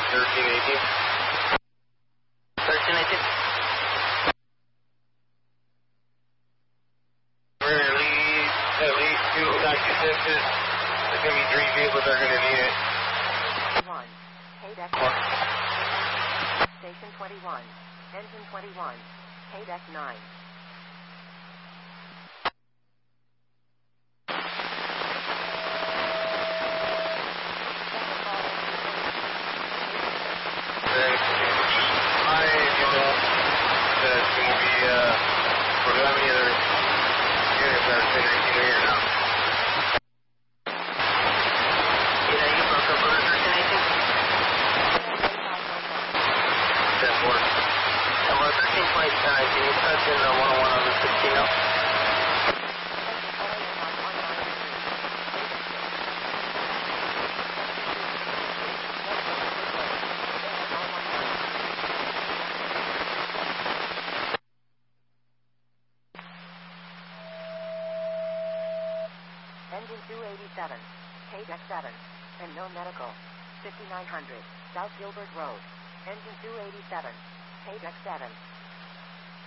1318. 1318. We're at least two taxi sixes. There's going to be three vehicles that are going to need it. 1. KDEC. Station 21. Engine 21. KDEC 9. Can you touch in the 101 on the 16 up? Engine 287, KDEC 7, and no medical. 5900, South Gilbert Road. Engine 287, KDEC 7.